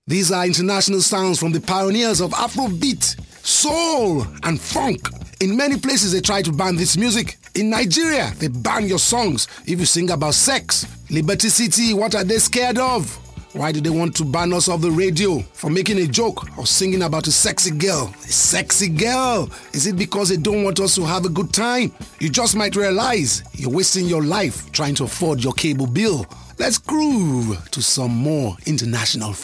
These are international sounds from the pioneers of Afrobeat, soul, and funk. In many places, they try to ban this music. In Nigeria, they ban your songs if you sing about sex. Liberty City, what are they scared of? Why do they want to ban us off the radio for making a joke or singing about a sexy girl? A sexy girl? Is it because they don't want us to have a good time? You just might realize you're wasting your life trying to afford your cable bill. Let's groove to some more international funk.